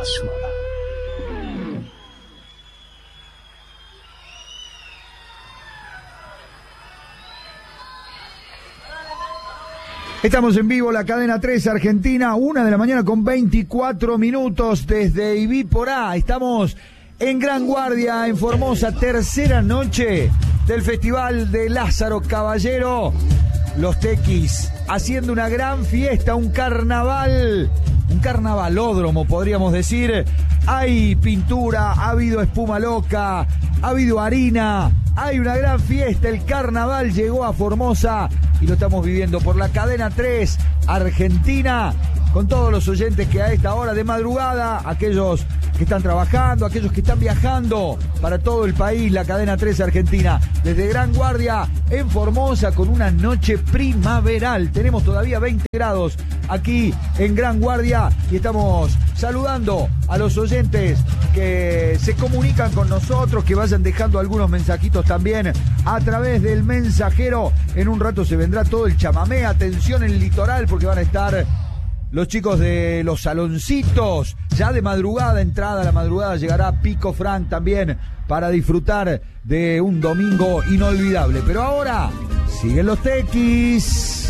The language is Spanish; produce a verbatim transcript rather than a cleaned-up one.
basura. Estamos en vivo, la cadena tres Argentina, una de la mañana con veinticuatro minutos desde Ibiporá. Estamos en Gran Guardia, en Formosa, tercera noche del Festival de Lázaro Caballero. Los Tequis haciendo una gran fiesta, un carnaval, un carnavalódromo podríamos decir. Hay pintura, ha habido espuma loca, ha habido harina, hay una gran fiesta. El carnaval llegó a Formosa y lo estamos viviendo por la cadena tres Argentina, con todos los oyentes que a esta hora de madrugada, aquellos que están trabajando, aquellos que están viajando para todo el país, la cadena tres Argentina, desde Gran Guardia en Formosa, con una noche primaveral. Tenemos todavía veinte grados aquí en Gran Guardia y estamos saludando a los oyentes que se comunican con nosotros, que vayan dejando algunos mensajitos también a través del mensajero. En un rato se vendrá todo el chamamé, atención en el litoral, porque van a estar los chicos de los saloncitos, ya de madrugada, entrada a la madrugada, llegará Pico Frank también para disfrutar de un domingo inolvidable. Pero ahora siguen los Tequis.